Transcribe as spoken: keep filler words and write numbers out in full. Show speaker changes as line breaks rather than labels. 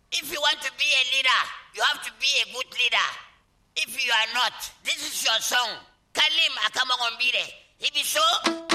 If you want to be a leader, you have to be a good leader. If you are not, this is your song. Kalim Akamangombire. Ibiso.